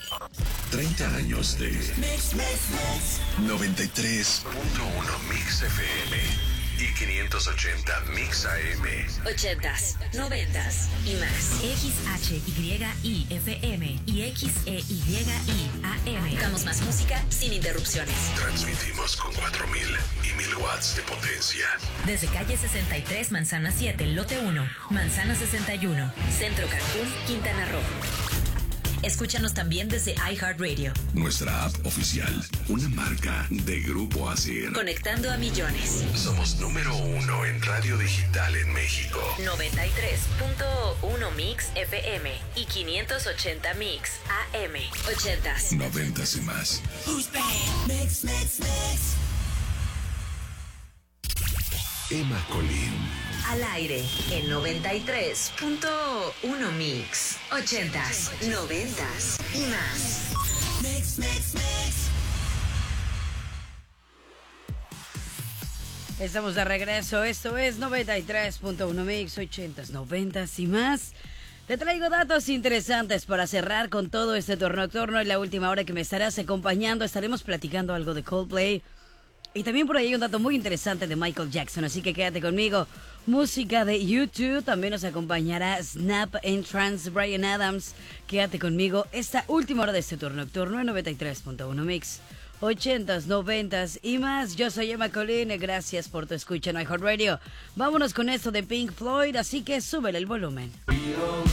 30 años de 93.1 Mix FM y 580 Mix AM. 80s, 90s y más. XHYI-FM y XEYI AM. Damos más música sin interrupciones. Transmitimos con 4,000 y 1,000 watts de potencia. Desde calle 63, Manzana 7, lote 1, Manzana 61, Centro Cancún, Quintana Roo. Escúchanos también desde iHeartRadio. Nuestra app oficial, una marca de Grupo ASIR. Conectando a millones. Somos número 1 en radio digital en México. 93.1 Mix FM y 580 Mix AM. 80s. 90s y más. Emma Colín. Al aire en 93.1 Mix. 80s, 90s y más. Estamos de regreso, esto es 93.1 Mix, 80s, 90s y más. Te traigo datos interesantes para cerrar con todo este torneo nocturno. En la última hora que me estarás acompañando estaremos platicando algo de Coldplay. Y también por ahí hay un dato muy interesante de Michael Jackson, así que quédate conmigo. Música de YouTube, también nos acompañará Snap Entrance, Bryan Adams. Quédate conmigo esta última hora de este turno nocturno en 93.1 Mix. 80s, 90s y más. Yo soy Emma Colín, gracias por tu escucha en iHeartRadio. Vámonos con esto de Pink Floyd, así que súbele el volumen.